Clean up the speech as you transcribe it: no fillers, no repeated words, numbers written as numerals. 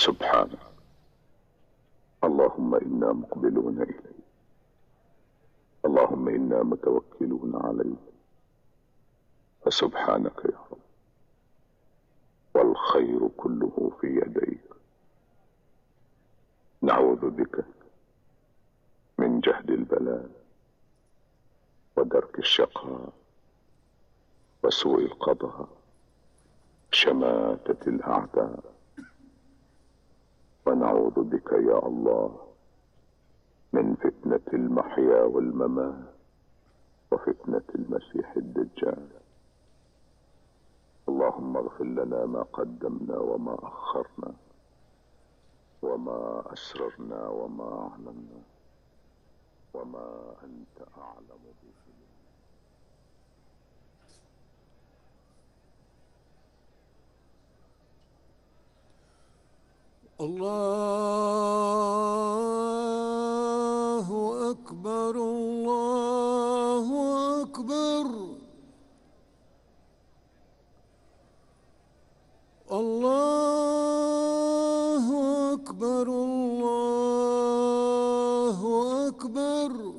سبحانك. اللهم إنا مقبلون إليك، اللهم إنا متوكلون عليك، فسبحانك يا رب، والخير كله في يديك. نعوذ بك من جهد البلاء ودرك الشقاء وسوء القضاء، شماتة الأعداء. ونعوذ بك يا الله من فتنة المحيا والممات وفتنة المسيح الدجال. اللهم اغفر لنا ما قدمنا وما أخرنا وما أسررنا وما أعلنا وما أنت أعلم به. الله أكبر، الله أكبر، الله أكبر، الله أكبر.